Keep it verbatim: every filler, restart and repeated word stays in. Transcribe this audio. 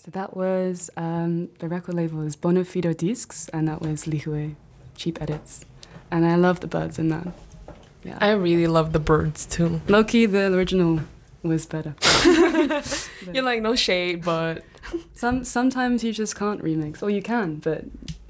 So that was, um, the record label was Bonafido Discs, and that was Lihue, Cheap Edits. And I love the birds in that. Yeah. I really love the birds too. Low-key, the original was better. You're like, no shade, but... Some Sometimes you just can't remix, or you can, but